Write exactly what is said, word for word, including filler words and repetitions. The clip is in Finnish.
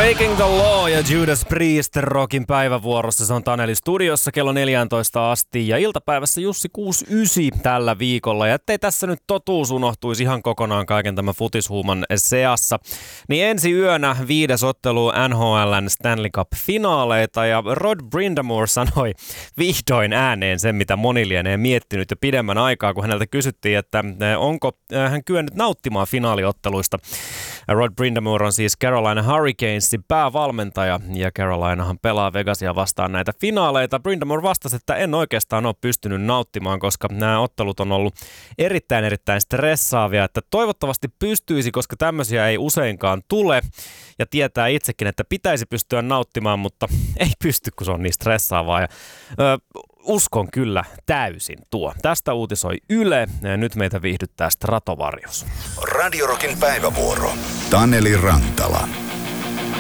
Breaking the Law ja Judas Priest Rockin päivävuorossa. Se on Taneli studiossa kello neljätoista asti ja iltapäivässä Jussi kuusikymmentäyhdeksän tällä viikolla. Ja ettei tässä nyt totuus unohtuisi ihan kokonaan kaiken tämän futishuuman seassa, niin ensi yönä viides ottelu N H L:n Stanley Cup-finaaleita ja Rod Brind'Amour sanoi vihdoin ääneen sen, mitä moni lienee miettinyt jo pidemmän aikaa, kun häneltä kysyttiin, että onko hän kyennyt nauttimaan finaaliotteluista. Rod Brind'Amour on siis Carolina Hurricanesin päävalmentaja ja Carolinahan pelaa Vegasia vastaan näitä finaaleita. Brind'Amour vastasi, että en oikeastaan ole pystynyt nauttimaan, koska nämä ottelut on ollut erittäin erittäin stressaavia, että toivottavasti pystyisi, koska tämmöisiä ei useinkaan tule ja tietää itsekin, että pitäisi pystyä nauttimaan, mutta ei pysty, kun se on niin stressaavaa. Ja, ö, uskon kyllä täysin tuo. Tästä uutisoi Yle ja nyt meitä viihdyttää Stratovarius. Radio Rockin päivävuoro. Taneli Rantala.